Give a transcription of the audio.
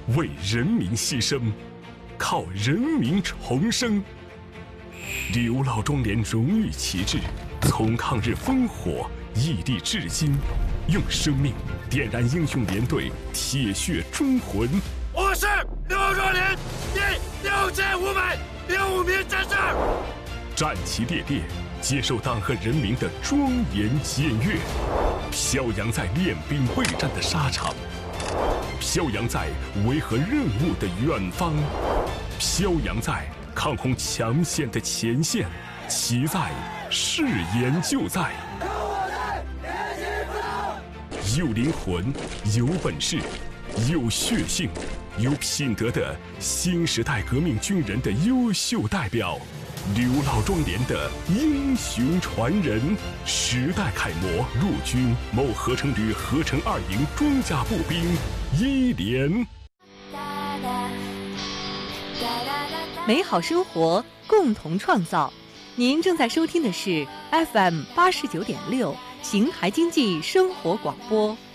为人民牺牲，靠人民重生。刘老庄连荣誉旗帜从抗日烽火屹立至今，用生命点燃英雄连队铁血忠魂。 我是刘老庄连第6505名战士， 战旗猎猎，接受党和人民的庄严检阅，飘扬在练兵备战的沙场，飘扬在维和任务的远方，飘扬在抗洪抢险的前线，其在誓言就在。有灵魂，有本事，有血性，有品德的新时代革命军人的优秀代表，刘老庄连的英雄传人，时代楷模，陆军某合成旅合成2营装甲步兵1连。 美好生活，共同创造。您正在收听的是 FM 89.6邢台经济生活广播。